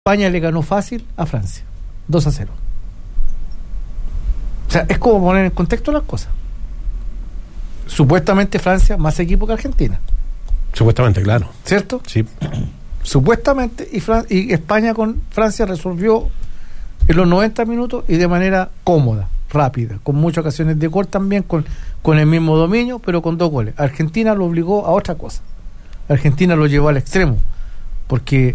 España le ganó fácil a Francia, 2-0. O sea, es como poner en contexto las cosas. Supuestamente Francia más equipo que Argentina. Supuestamente, claro. ¿Cierto? Sí. Supuestamente, y España con Francia resolvió en los 90 minutos y de manera cómoda, rápida, con muchas ocasiones de gol también, con el mismo dominio, pero con 2 goles. Argentina lo obligó a otra cosa. Argentina lo llevó al extremo, porque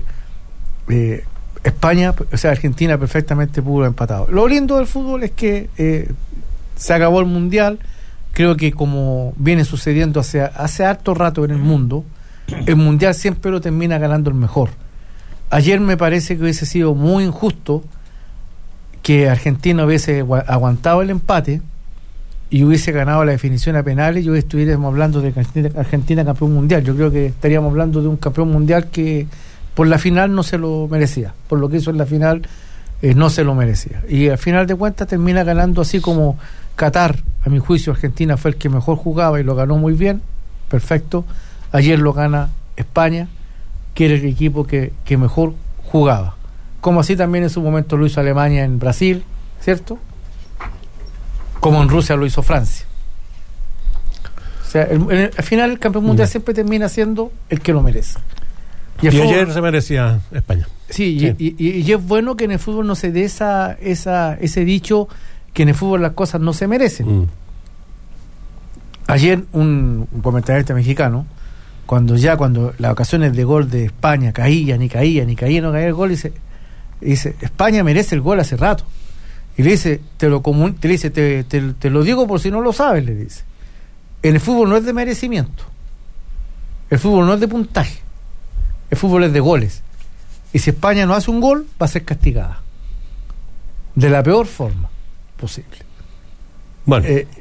Argentina perfectamente pudo haber empatado. Lo lindo del fútbol es que se acabó el Mundial. Creo que como viene sucediendo hace harto rato en el mundo, el Mundial siempre lo termina ganando el mejor. Ayer me parece que hubiese sido muy injusto que Argentina hubiese aguantado el empate y hubiese ganado la definición a penales y hoy estuviéramos hablando de Argentina campeón mundial. Yo creo que estaríamos hablando de un campeón mundial que por la final no se lo merecía, por lo que hizo en la final no se lo merecía, y al final de cuentas termina ganando, así como Qatar, a mi juicio Argentina fue el que mejor jugaba y lo ganó muy bien, perfecto. Ayer lo gana España, que era el equipo que mejor jugaba, como así también en su momento lo hizo Alemania en Brasil, ¿cierto? Como en Rusia lo hizo Francia. O sea, al final el campeón mundial siempre termina siendo el que lo merece. Y ayer se merecía España. Sí. Y es bueno que en el fútbol no se dé ese dicho que en el fútbol las cosas no se merecen. Ayer un comentarista mexicano, cuando las ocasiones de gol de España caían, no caía el gol, dice España merece el gol hace rato. Y le dice, te lo digo por si no lo sabes, le dice. En el fútbol no es de merecimiento. El fútbol no es de puntaje. El fútbol es de goles. Y si España no hace un gol, va a ser castigada. De la peor forma posible. Bueno,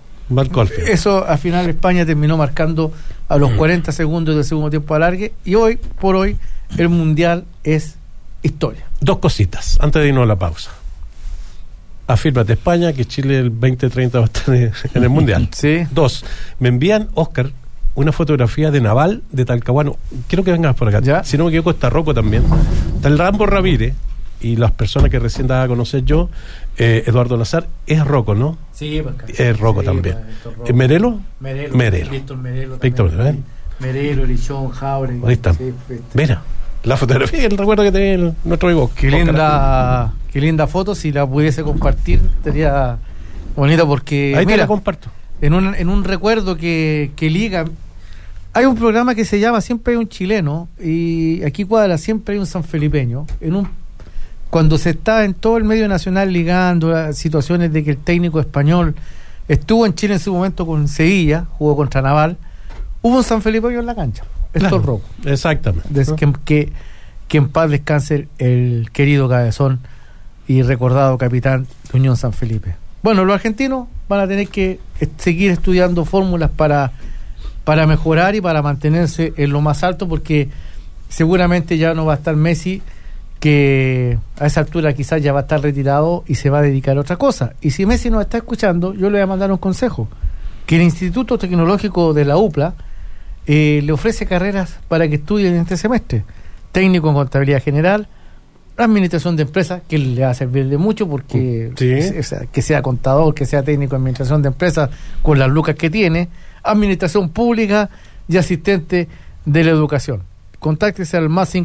eso al final España terminó marcando a los 40 segundos del segundo tiempo alargue, y hoy por hoy el Mundial es historia. 2 cositas, antes de irnos a la pausa. Afírmate, España, que Chile el 2030 va a estar en el Mundial. Sí. 2, me envían, Oscar, una fotografía de Naval de Talcahuano. Quiero que vengas por acá. ¿Ya? Si no me equivoco, está Rocco también. Está el Rambo Ramírez y las personas que recién daba a conocer yo. Eduardo Lazar es Rocco, ¿no? Sí, es Rocco también. ¿Merelo? Merelo. Víctor Merelo. Víctor Merelo. Merelo, Lichón, Jauregui. Ahí está. Sí, mira, la fotografía, el recuerdo que tenía nuestro amigo. Qué linda foto. Si la pudiese compartir, sería bonita, porque ahí te la comparto. En un recuerdo que liga. Hay un programa que se llama Siempre hay un chileno, y aquí cuadra Siempre hay un sanfelipeño. Cuando se está en todo el medio nacional ligando las situaciones de que el técnico español estuvo en Chile en su momento con Sevilla, jugó contra Naval, hubo un sanfelipeño en la cancha. Esto es Rocco. Exactamente. Que en paz descanse el querido cabezón y recordado capitán de Unión San Felipe. Bueno, los argentinos van a tener que seguir estudiando fórmulas para mejorar y para mantenerse en lo más alto, porque seguramente ya no va a estar Messi, que a esa altura quizás ya va a estar retirado y se va a dedicar a otra cosa. Y si Messi nos está escuchando, yo le voy a mandar un consejo, que el Instituto Tecnológico de la UPLA le ofrece carreras para que estudien en este semestre: técnico en contabilidad general, administración de empresas, que le va a servir de mucho, porque que sea contador, que sea técnico en administración de empresas, con las lucas que tiene, administración pública y asistente de la educación. Contáctese al más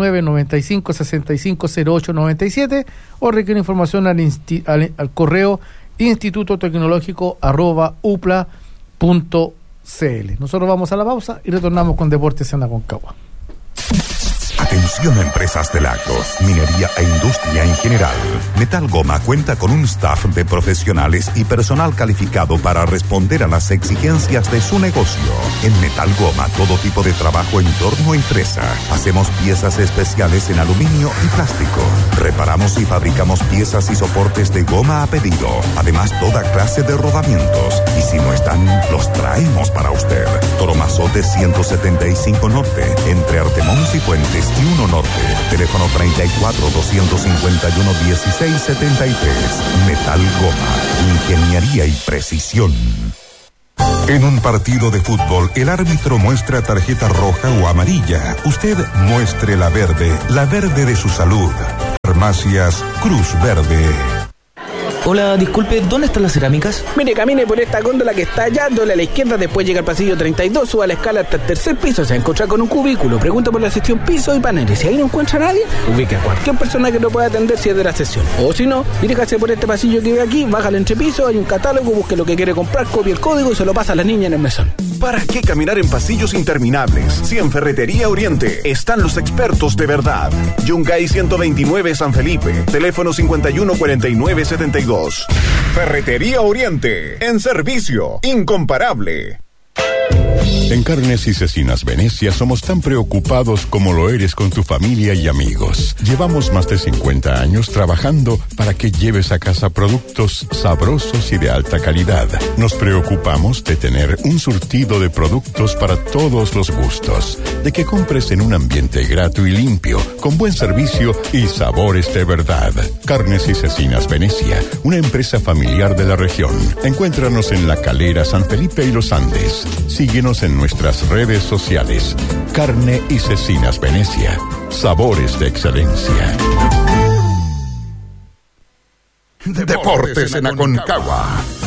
569-95-65-08-97 o requiere información al correo institutotecnológico@upla.cl. Nosotros vamos a la pausa y retornamos con Deportes en Aconcagua. Atención a empresas de lagos, minería e industria en general. Metal Goma cuenta con un staff de profesionales y personal calificado para responder a las exigencias de su negocio. En Metal Goma, todo tipo de trabajo en torno a empresa. Hacemos piezas especiales en aluminio y plástico. Reparamos y fabricamos piezas y soportes de goma a pedido. Además, toda clase de rodamientos. Y si no están, los traemos para usted. Toromazote 175 Norte, entre Artemons y Fuentes y 1 Norte. Teléfono 34-251-1673. Metal Goma. Ingeniería y precisión. En un partido de fútbol, el árbitro muestra tarjeta roja o amarilla. Usted muestre la verde de su salud. Farmacias Cruz Verde. Hola, disculpe, ¿dónde están las cerámicas? Mire, camine por esta góndola que está allá, doble a la izquierda, después llega al pasillo 32, suba la escala hasta el tercer piso, se va a encontrar con un cubículo, pregunta por la sección piso y paneles. Si ahí no encuentra a nadie, ubique a cualquier persona que lo pueda atender si es de la sesión. O si no, diríjase por este pasillo que ve aquí, baja al entrepiso, hay un catálogo, busque lo que quiere comprar, copie el código y se lo pasa a la niña en el mesón. ¿Para qué caminar en pasillos interminables? Si en Ferretería Oriente están los expertos de verdad. Yungay 129 San Felipe, teléfono 514972. Ferretería Oriente, en servicio, incomparable. En Carnes y Cecinas Venecia somos tan preocupados como lo eres con tu familia y amigos. Llevamos más de 50 años trabajando para que lleves a casa productos sabrosos y de alta calidad. Nos preocupamos de tener un surtido de productos para todos los gustos, de que compres en un ambiente grato y limpio, con buen servicio y sabores de verdad. Carnes y Cecinas Venecia, una empresa familiar de la región. Encuéntranos en La Calera, San Felipe y Los Andes. Síguenos en nuestras redes sociales. Carne y Cecinas Venecia. Sabores de excelencia. Deportes en Aconcagua.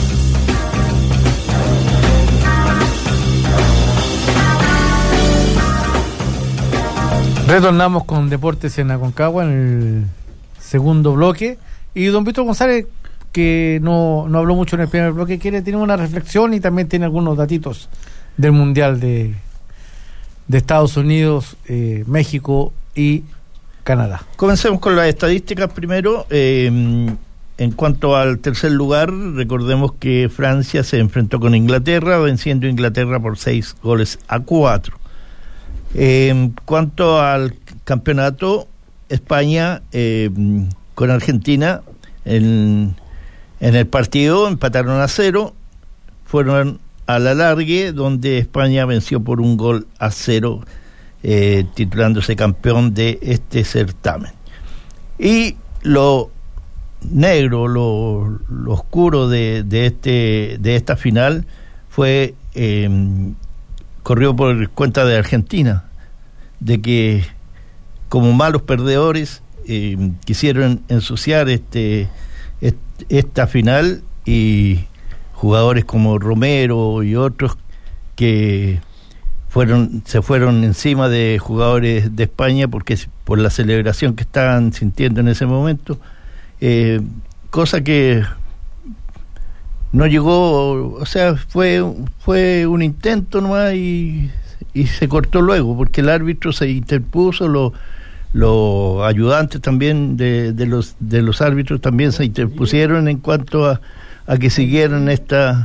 Retornamos con Deportes en Aconcagua en el segundo bloque. Y don Víctor González, que no habló mucho en el primer bloque, tiene una reflexión y también tiene algunos datitos del Mundial de Estados Unidos, México y Canadá. Comencemos con las estadísticas primero. En cuanto al tercer lugar, recordemos que Francia se enfrentó con Inglaterra, venciendo a Inglaterra por 6-4. En cuanto al campeonato, España con Argentina en el partido empataron a 0, fueron a la alargue, donde España venció por 1-0, titulándose campeón de este certamen. Y lo negro, lo oscuro de esta final fue corrió por cuenta de Argentina, de que como malos perdedores quisieron ensuciar esta final, y jugadores como Romero y otros que se fueron encima de jugadores de España porque por la celebración que estaban sintiendo en ese momento, cosa que no llegó, o sea, fue un intento nomás y se cortó luego, porque el árbitro se interpuso, los ayudantes también de los árbitros también se interpusieron en cuanto a que siguieran esta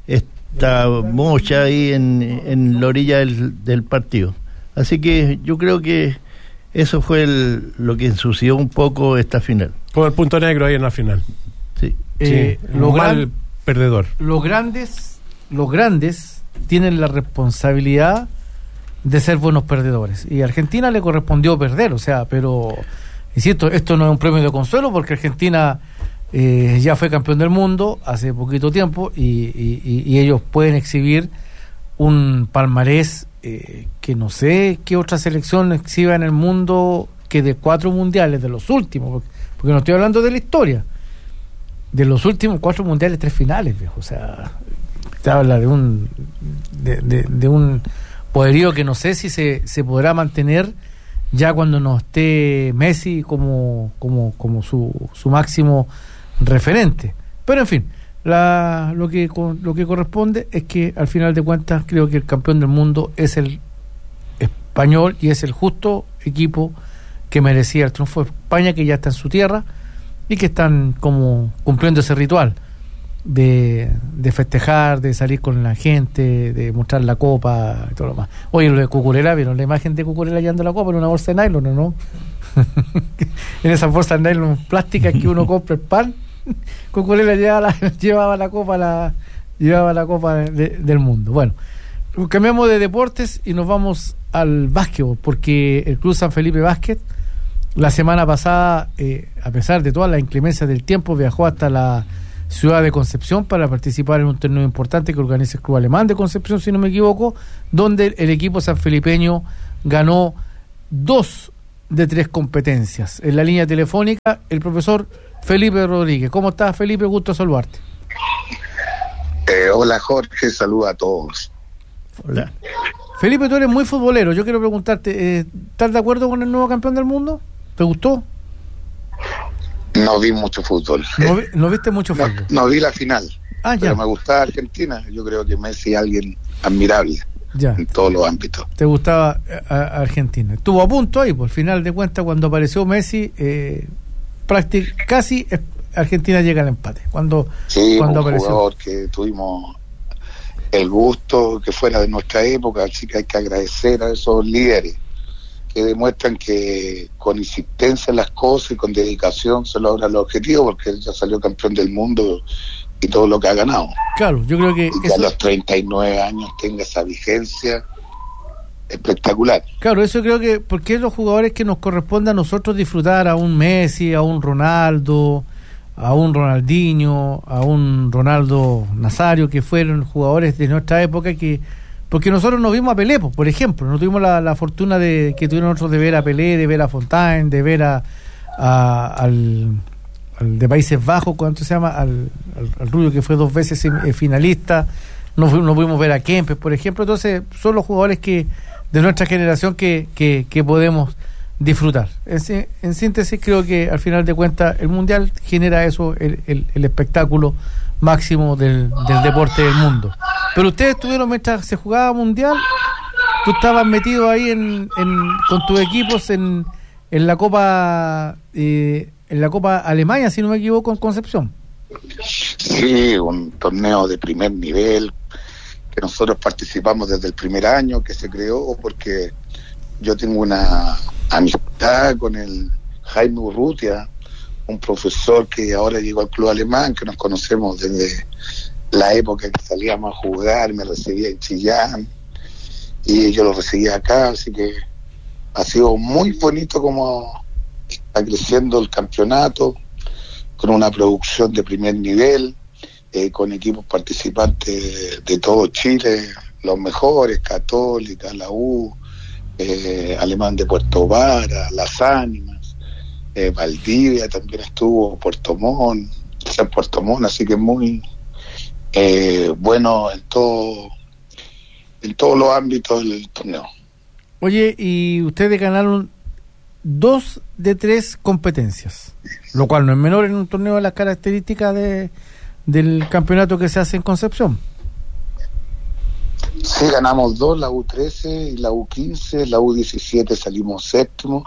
mocha ahí en la orilla del partido. Así que yo creo que eso fue lo que ensució un poco esta final. Con el punto negro ahí en la final. Sí. Perdedor. Los grandes tienen la responsabilidad de ser buenos perdedores, y a Argentina le correspondió perder, o sea, pero insisto, esto no es un premio de consuelo, porque Argentina ya fue campeón del mundo hace poquito tiempo, y ellos pueden exhibir un palmarés que no sé qué otra selección exhiba en el mundo, que de 4 mundiales, de los últimos, porque no estoy hablando de la historia, de los últimos 4 mundiales, 3 finales, viejo. O sea, te habla de un poderío que no sé si se podrá mantener ya cuando no esté Messi como su máximo referente. Pero en fin, lo que corresponde es que al final de cuentas creo que el campeón del mundo es el español, y es el justo equipo que merecía el triunfo de España, que ya está en su tierra y que están como cumpliendo ese ritual de festejar, de salir con la gente, de mostrar la copa y todo lo más. Oye, lo de Cucurella, ¿vieron la imagen de Cucurella llevando la copa en una bolsa de nylon, no? En esas bolsas de nylon plásticas que uno compra el pan, Cucurella llevaba la copa del mundo. Bueno, cambiamos de deportes y nos vamos al básquetbol, porque el Club San Felipe Básquet la semana pasada, a pesar de todas las inclemencias del tiempo, viajó hasta la ciudad de Concepción para participar en un torneo importante que organiza el Club Alemán de Concepción, si no me equivoco, donde el equipo sanfelipeño ganó 2 de 3 competencias. En la línea telefónica, el profesor Felipe Rodríguez. ¿Cómo estás, Felipe? Gusto saludarte. Hola, Jorge, saludos a todos. Hola. Felipe, tú eres muy futbolero. Yo quiero preguntarte, ¿estás de acuerdo con el nuevo campeón del mundo? ¿Te gustó? No vi mucho fútbol. ¿No viste mucho fútbol? No vi la final. Ya. Pero me gustaba Argentina. Yo creo que Messi es alguien admirable ya. En todos los ámbitos. ¿Te gustaba Argentina? Estuvo a punto ahí, por final de cuentas, cuando apareció Messi, casi Argentina llega al empate. Cuando apareció. Jugador que tuvimos el gusto que fuera de nuestra época, así que hay que agradecer a esos líderes que demuestran que con insistencia en las cosas y con dedicación se logra el objetivo, porque él ya salió campeón del mundo y todo lo que ha ganado. Claro, yo creo que y que a los 39 años tenga esa vigencia espectacular. Claro, eso creo que, porque es los jugadores que nos corresponde a nosotros disfrutar, a un Messi, a un Ronaldo, a un Ronaldinho, a un Ronaldo Nazario, que fueron jugadores de nuestra época, porque nosotros nos vimos a Pelé, por ejemplo, no tuvimos la fortuna que tuvieron nosotros de ver a Pelé, de ver a Fontaine, de ver al de Países Bajos, ¿cuánto se llama? Al rubio que fue 2 veces finalista. No pudimos ver a Kempes, por ejemplo. Entonces son los jugadores que de nuestra generación que podemos disfrutar. En síntesis, creo que al final de cuentas el Mundial genera eso, el espectáculo máximo del deporte del mundo. Pero ustedes estuvieron, mientras se jugaba Mundial, tú estabas metido ahí con tus equipos en la Copa Alemania, si no me equivoco, en Concepción. Sí, un torneo de primer nivel que nosotros participamos desde el primer año que se creó, porque yo tengo una amistad con el Jaime Urrutia, un profesor que ahora llegó al club alemán, que nos conocemos desde la época que salíamos a jugar, me recibía en Chillán y yo lo recibía acá, así que ha sido muy bonito como está creciendo el campeonato, con una producción de primer nivel, con equipos participantes de todo Chile, los mejores, Católica, la U, Alemán de Puerto Vara, Las Ánimas, Valdivia también estuvo, Puerto Montt, así que muy bueno en todos los ámbitos del torneo. Oye, y ustedes ganaron 2 de 3 competencias, lo cual no es menor en un torneo de las características del campeonato que se hace en Concepción. Sí, ganamos 2, la U13 y la U15, la U17 salimos séptimo.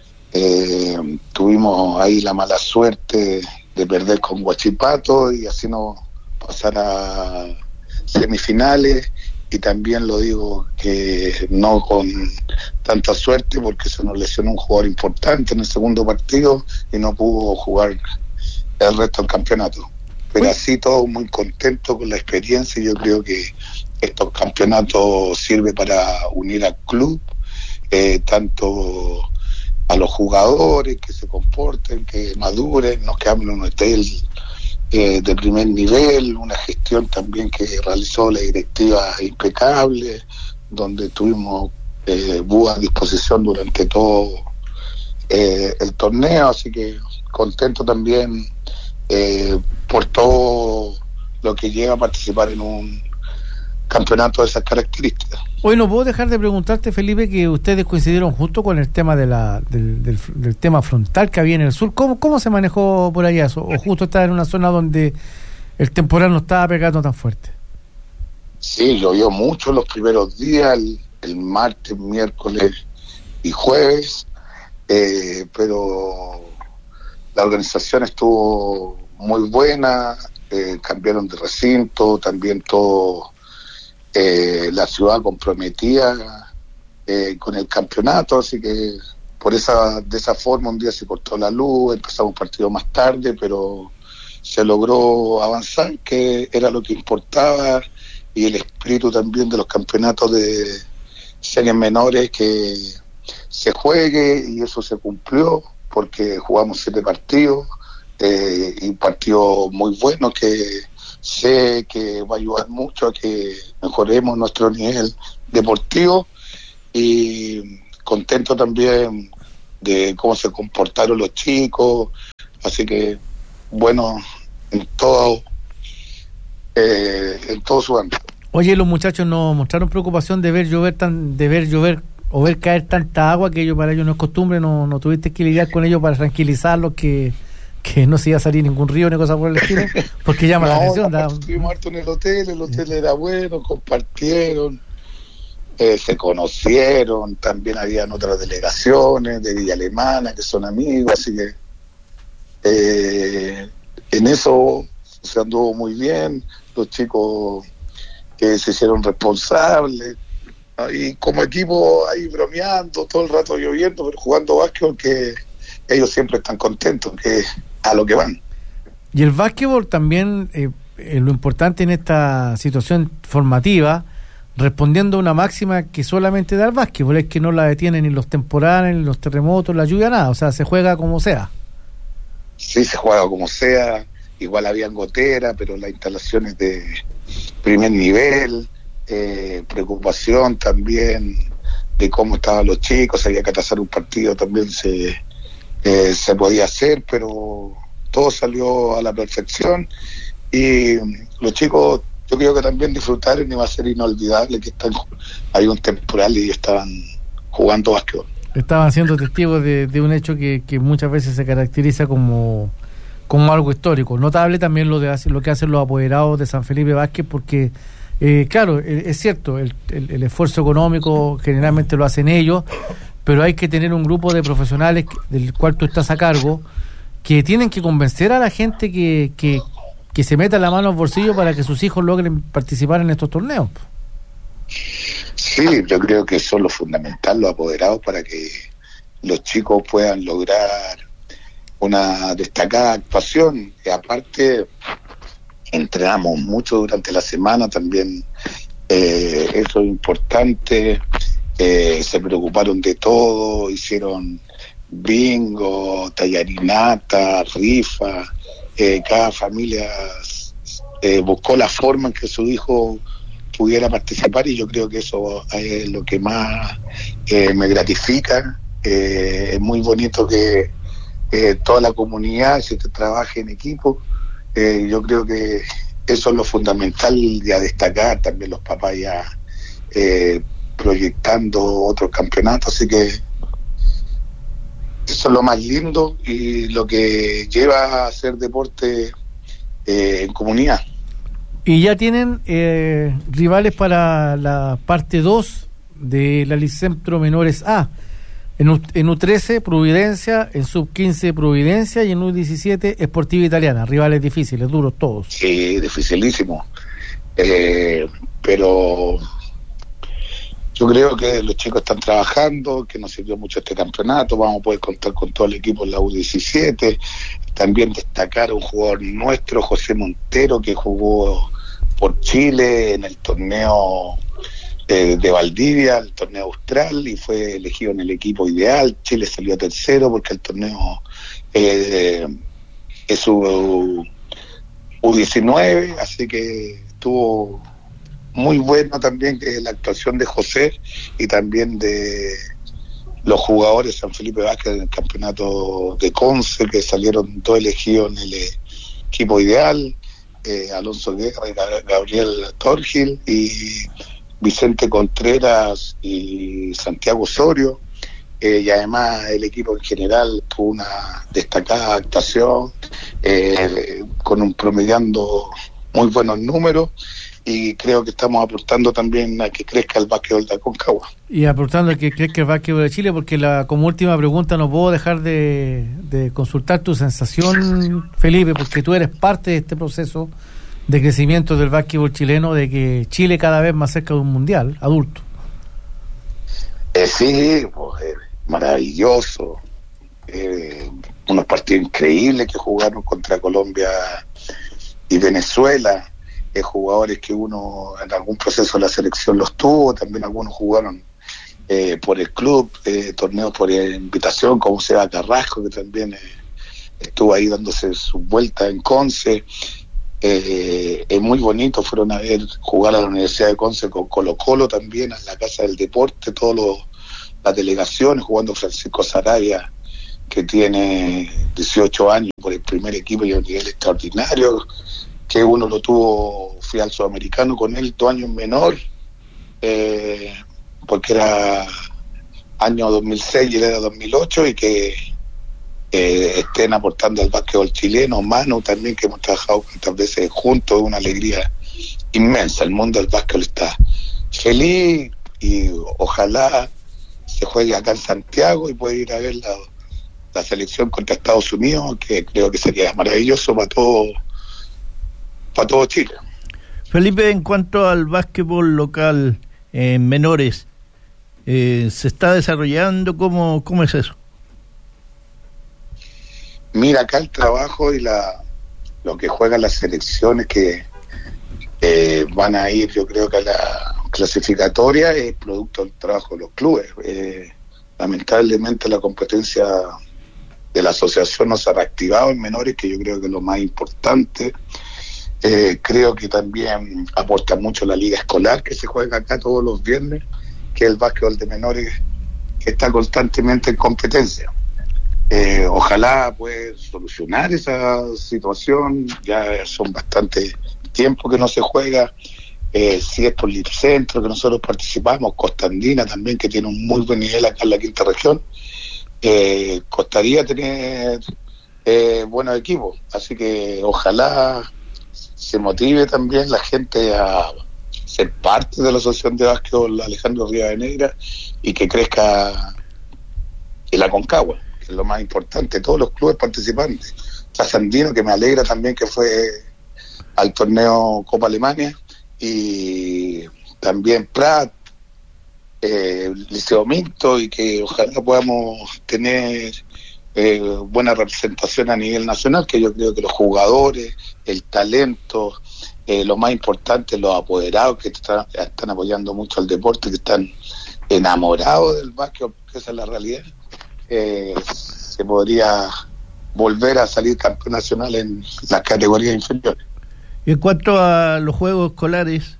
Tuvimos ahí la mala suerte de perder con Huachipato y así no pasar a semifinales, y también lo digo que no con tanta suerte, porque se nos lesionó un jugador importante en el segundo partido y no pudo jugar el resto del campeonato. Pero así todos muy contentos con la experiencia, y yo creo que estos campeonatos sirven para unir al club, tanto a los jugadores, que se comporten, que maduren, nos quedamos en un hotel de primer nivel, una gestión también que realizó la directiva impecable, donde tuvimos buena disposición durante todo el torneo, así que contento también por todo lo que llega a participar en un campeonato de esas características. Hoy no puedo dejar de preguntarte, Felipe, que ustedes coincidieron justo con el tema del tema frontal que había en el sur. ¿Cómo se manejó por allá eso? ¿O justo estaba en una zona donde el temporal no estaba pegando tan fuerte? Sí, llovió mucho los primeros días, el martes, miércoles y jueves, pero la organización estuvo muy buena, cambiaron de recinto, también todo la ciudad comprometida con el campeonato, así que de esa forma un día se cortó la luz, empezamos un partido más tarde, pero se logró avanzar, que era lo que importaba, y el espíritu también de los campeonatos de series menores, que se juegue, y eso se cumplió, porque jugamos 7 partidos, y un partido muy bueno que sé que va a ayudar mucho a que mejoremos nuestro nivel deportivo, y contento también de cómo se comportaron los chicos, así que bueno, en todo su ámbito. Oye, los muchachos nos mostraron preocupación de ver llover o ver caer tanta agua que para ellos no es costumbre. No tuviste que lidiar con ellos para tranquilizarlos que no se iba a salir ningún río ni cosa por el estilo, porque llama la atención. Estuvimos harto en el hotel era bueno, compartieron, se conocieron, también habían otras delegaciones de Villa Alemana que son amigos, así que en eso se anduvo muy bien, los chicos que se hicieron responsables, y como equipo ahí bromeando todo el rato, lloviendo, pero jugando básquetbol, que ellos siempre están contentos, que a lo que van. Y el básquetbol también, lo importante en esta situación formativa, respondiendo a una máxima que solamente da el básquetbol, es que no la detienen ni los temporales, ni los terremotos, la lluvia, nada, o sea, se juega como sea. Sí, se juega como sea, igual habían goteras, pero las instalaciones de primer nivel, preocupación también de cómo estaban los chicos, había que atrasar un partido, también se podía hacer, pero todo salió a la perfección, y los chicos, yo creo que también disfrutaron, y va a ser inolvidable que hay un temporal y estaban jugando básquetbol. Estaban siendo testigos de un hecho que muchas veces se caracteriza como algo histórico. Notable también lo que hacen los apoderados de San Felipe Básquet, porque claro, es cierto, el esfuerzo económico generalmente lo hacen ellos, pero hay que tener un grupo de profesionales del cual tú estás a cargo, que tienen que convencer a la gente que se meta la mano al bolsillo para que sus hijos logren participar en estos torneos. Sí, yo creo que eso es lo fundamental, los apoderados, para que los chicos puedan lograr una destacada actuación. Y aparte, entrenamos mucho durante la semana también, eso es importante. Se preocuparon de todo, hicieron bingo, tallarinata, rifa, cada familia buscó la forma en que su hijo pudiera participar, y yo creo que eso es lo que más me gratifica. Es muy bonito que toda la comunidad se trabaje en equipo. Yo creo que eso es lo fundamental, y a destacar también los papás ya proyectando otros campeonatos, así que eso es lo más lindo y lo que lleva a hacer deporte en comunidad. Y ya tienen rivales para la parte 2 de la Licentro Menores A. En U13, Providencia, en Sub-15, Providencia, y en U17, Sportiva Italiana. Rivales difíciles, duros todos. Sí, dificilísimo. Pero yo creo que los chicos están trabajando, que nos sirvió mucho este campeonato. Vamos a poder contar con todo el equipo en la U17. También destacar a un jugador nuestro, José Montero, que jugó por Chile en el torneo de Valdivia, el torneo austral, y fue elegido en el equipo ideal. Chile salió tercero porque el torneo es su U19, así que estuvo muy bueno también la actuación de José y también de los jugadores de San Felipe Básquet en el campeonato de Conce, que salieron todos elegidos en el equipo ideal, Alonso Guerra y Gabriel Torgil y Vicente Contreras y Santiago Osorio, y además el equipo en general tuvo una destacada actuación, promediando muy buenos números, y creo que estamos aportando también a que crezca el básquetbol de Aconcagua. Y aportando a que crezca el básquetbol de Chile, porque como última pregunta no puedo dejar de consultar tu sensación, Felipe, porque tú eres parte de este proceso de crecimiento del básquetbol chileno, de que Chile cada vez más cerca de un mundial adulto. Sí, pues, maravilloso. Unos partidos increíbles que jugaron contra Colombia y Venezuela. Jugadores que uno en algún proceso de la selección los tuvo, también algunos jugaron por el club, torneos por invitación, como Seba Carrasco, que también estuvo ahí dándose su vuelta en Conce. Es muy bonito, fueron a jugar a la Universidad de Conce con Colo Colo también, a la Casa del Deporte, todos las delegaciones, jugando Francisco Sarabia, que tiene 18 años por el primer equipo y a un nivel extraordinario, que uno lo tuvo, fui al Sudamericano con él 2 años menor, porque era año 2006 y él era 2008, y que estén aportando al básquetbol chileno, Manu también, que hemos trabajado tantas veces juntos, es una alegría inmensa. El mundo del básquetbol está feliz y ojalá se juegue acá en Santiago y pueda ir a ver la selección contra Estados Unidos, que creo que sería maravilloso para todo Chile. Felipe, en cuanto al básquetbol local en menores, ¿se está desarrollando? ¿Cómo es eso? Mira, acá el trabajo y lo que juegan las selecciones que van a ir, yo creo que a la clasificatoria, es producto del trabajo de los clubes. Lamentablemente la competencia de la asociación no se ha reactivado en menores, que yo creo que es lo más importante. Creo que también aporta mucho la liga escolar, que se juega acá todos los viernes, que es el básquetbol de menores, que está constantemente en competencia. Ojalá pueda solucionar esa situación. Ya son bastante tiempo que no se juega. Si es por Lipcentro, que nosotros participamos, Costa Andina también, que tiene un muy buen nivel acá en la quinta región, costaría tener buenos equipos. Así que ojalá se motive también la gente a ser parte de la asociación de básquetbol Alejandro Rivadeneira y que crezca en la Concagua, que es lo más importante, todos los clubes participantes. Trasandino, que me alegra también que fue al torneo Copa Alemania, y también Prat, Liceo Mixto, y que ojalá podamos tener buena representación a nivel nacional, que yo creo que los jugadores, el talento, lo más importante, los apoderados que están apoyando mucho al deporte, que están enamorados del básquet, que esa es la realidad, se podría volver a salir campeón nacional en las categorías inferiores. Y en cuanto a los juegos escolares,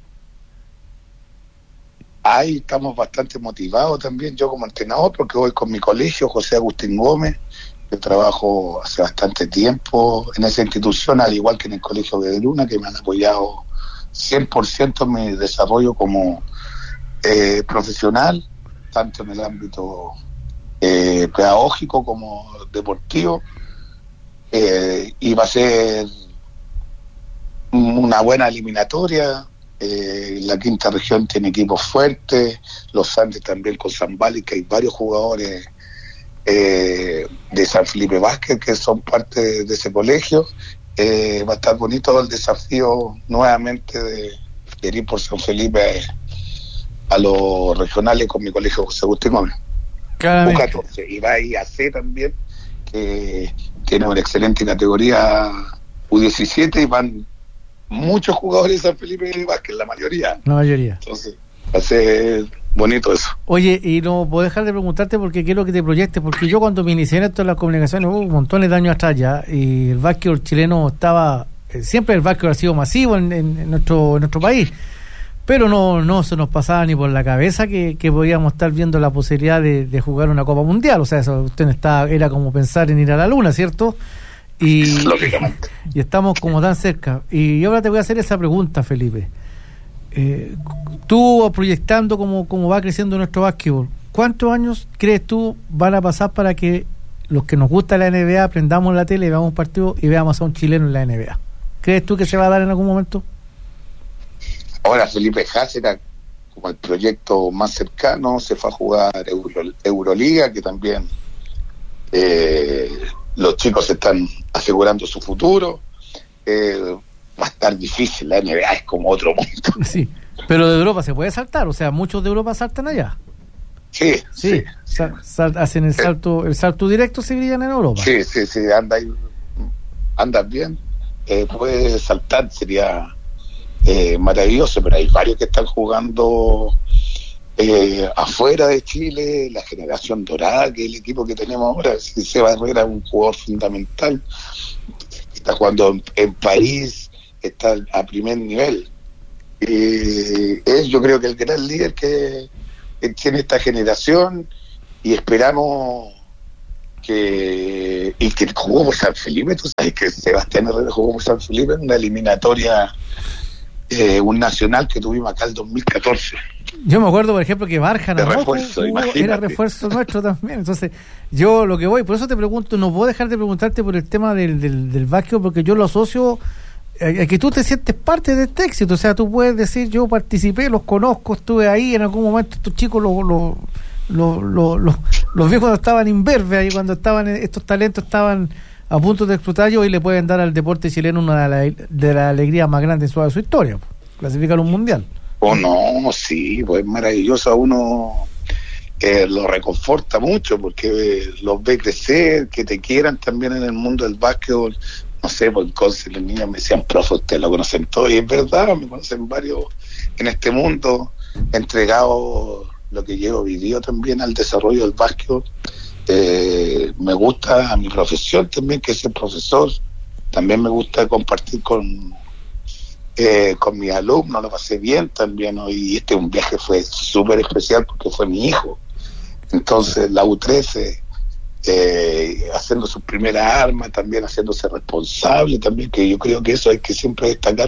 ahí estamos bastante motivados también, yo como entrenador, porque voy con mi colegio, José Agustín Gómez, que trabajo hace bastante tiempo en esa institución, al igual que en el Colegio de Luna, que me han apoyado 100% en mi desarrollo como profesional, tanto en el ámbito pedagógico como deportivo, y va a ser una buena eliminatoria. La quinta región tiene equipos fuertes, los Andes también con San Vali, que hay varios jugadores de San Felipe Vázquez que son parte de ese colegio. Va a estar bonito el desafío nuevamente de ir por San Felipe a los regionales con mi colegio José Agustín Gómez. U14, y va a IAC también, que tiene una excelente categoría U17, y van muchos jugadores de San Felipe Vázquez, la mayoría. Entonces va a ser bonito eso. Oye, y no puedo dejar de preguntarte, porque quiero que te proyectes, porque yo cuando me inicié en esto de las comunicaciones, montones de años atrás ya, y el básquetbol chileno estaba, siempre el básquetbol ha sido masivo en nuestro país, pero no se nos pasaba ni por la cabeza que podíamos estar viendo la posibilidad de jugar una Copa Mundial. O sea, eso era como pensar en ir a la luna, ¿cierto? Y estamos como tan cerca. Y ahora te voy a hacer esa pregunta, Felipe. Tú proyectando cómo va creciendo nuestro básquetbol, ¿cuántos años crees tú van a pasar para que los que nos gusta la NBA prendamos la tele, veamos un partido y veamos a un chileno en la NBA? ¿Crees tú que se va a dar en algún momento? Ahora Felipe Haas era como el proyecto más cercano, se fue a jugar Euroliga, que también los chicos están asegurando su futuro. Va a estar difícil, la NBA es como otro mundo. Sí, pero de Europa se puede saltar, o sea, muchos de Europa saltan allá. Sí. Hacen el salto directo, se brillan en Europa. Sí, andan bien, puede saltar, sería maravilloso, pero hay varios que están jugando afuera de Chile, la generación dorada, que es el equipo que tenemos ahora. Seba Herrera es un jugador fundamental, está jugando en París, está a primer nivel. Es, yo creo que el gran líder que tiene esta generación, y esperamos que jugó por San Felipe. Tú sabes que Sebastián Herrera jugó por San Felipe en una eliminatoria, un nacional que tuvimos acá el 2014. Yo me acuerdo, por ejemplo, que Barja de refuerzo, era refuerzo nuestro también. Entonces, yo lo que voy, por eso te pregunto, no puedo dejar de preguntarte por el tema del básquetbol, porque yo lo asocio a que tú te sientes parte de este éxito. O sea, tú puedes decir, yo participé, los conozco, estuve ahí en algún momento. Estos chicos los viejos cuando estaban imberbes, ahí cuando estaban estos talentos estaban a punto de explotar, y hoy le pueden dar al deporte chileno una de las alegrías más grandes de su historia, clasificar un mundial. Oh no, sí, pues maravilloso. A uno lo reconforta mucho porque los ve crecer, que te quieran también en el mundo del básquetbol. No sé, por entonces los niños me decían, profe, ustedes lo conocen todo, y es verdad, me conocen varios en este mundo, entregado lo que llevo vivido también al desarrollo del básquetbol. Me gusta a mi profesión también, que es ser profesor. También me gusta compartir con mis alumnos, lo pasé bien también, ¿no? Y un viaje fue súper especial porque fue mi hijo. Entonces la U13 haciendo su primera arma, también haciéndose responsable también, que yo creo que eso hay que siempre destacar,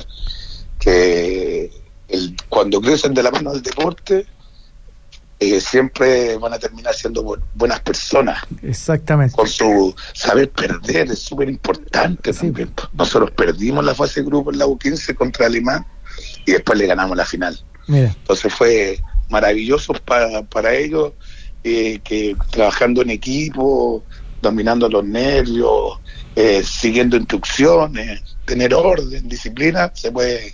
que cuando crecen de la mano del deporte, siempre van a terminar siendo buenas personas. Exactamente. Con su saber perder, es súper importante también. Nosotros perdimos la fase de grupo en la U15 contra Alemán y después le ganamos la final. Mira. Entonces fue maravilloso para ellos, que trabajando en equipo, dominando los nervios, siguiendo instrucciones, tener orden, disciplina, se puede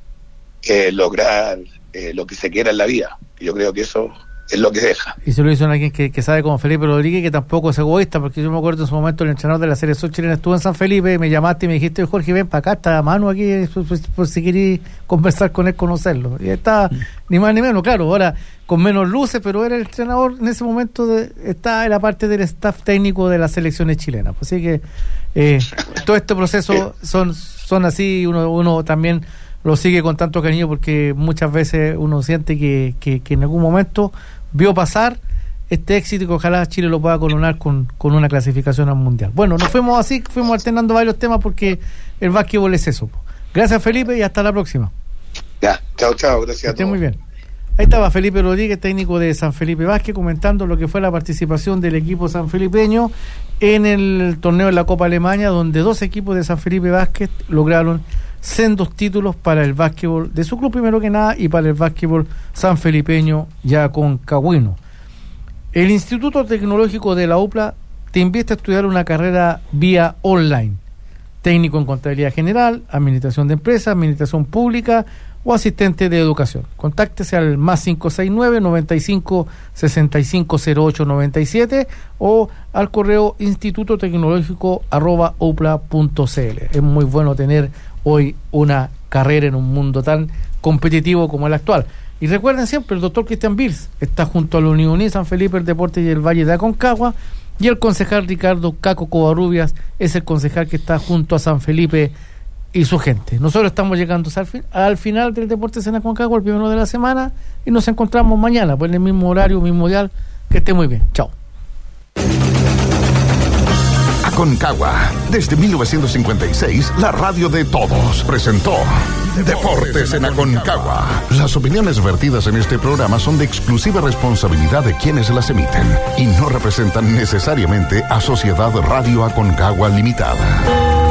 lograr lo que se quiera en la vida. Yo creo que eso es lo que deja. Y se lo hizo alguien que sabe, como Felipe Rodríguez, que tampoco es egoísta, porque yo me acuerdo en su momento el entrenador de la selección chilena estuvo en San Felipe, me llamaste y me dijiste, Jorge, ven para acá, está Manu aquí, por si queréis conversar con él, conocerlo. Y está ni más ni menos, claro, ahora con menos luces, pero era el entrenador en ese momento, está en la parte del staff técnico de las selecciones chilenas. Así que todo este proceso son así, uno también lo sigue con tanto cariño, porque muchas veces uno siente que en algún momento vio pasar este éxito y que ojalá Chile lo pueda coronar con una clasificación al mundial. Bueno, nos fuimos alternando varios temas porque el básquetbol es eso. Gracias, Felipe, y hasta la próxima. Ya, chao, gracias a todos. Muy bien. Ahí estaba Felipe Rodríguez, técnico de San Felipe Básquet, comentando lo que fue la participación del equipo sanfelipeño en el torneo de la Copa Alemania, donde 2 equipos de San Felipe Básquet lograron sendos títulos para el básquetbol de su club primero que nada, y para el básquetbol sanfelipeño ya con Cagüino. El Instituto Tecnológico de la UPLA te invita a estudiar una carrera vía online, técnico en contabilidad general, administración de empresas, administración pública o asistente de educación. Contáctese al +569 95 65 08 97 o al correo institutotecnológico@upla.cl. Es muy bueno tener hoy una carrera en un mundo tan competitivo como el actual. Y recuerden siempre, el doctor Cristian Birs está junto a la Unión San Felipe, el Deporte y el Valle de Aconcagua, y el concejal Ricardo Caco Covarrubias es el concejal que está junto a San Felipe y su gente. Nosotros estamos llegando al final del Deportes en Aconcagua, el primero de la semana, y nos encontramos mañana, pues en el mismo horario, mismo dial. Que esté muy bien. Chao. Aconcagua, desde 1956, la radio de todos, presentó Deportes en Aconcagua. Las opiniones vertidas en este programa son de exclusiva responsabilidad de quienes las emiten y no representan necesariamente a Sociedad Radio Aconcagua Limitada.